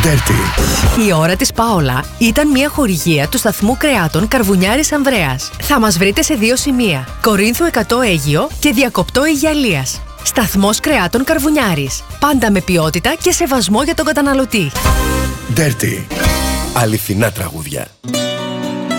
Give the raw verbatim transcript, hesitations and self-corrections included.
Dirty. Η ώρα της Πάολα ήταν μια χορηγία του σταθμού κρεάτων Καρβουνιάρης Ανδρέας. Θα μας βρείτε σε δύο σημεία: Κορίνθου εκατό Αίγυο και Διακοπτό Αιγιαλίας. Σταθμός κρεάτων Καρβουνιάρης. Πάντα με ποιότητα και σεβασμό για τον καταναλωτή. Dirty. Αληθινά τραγούδια.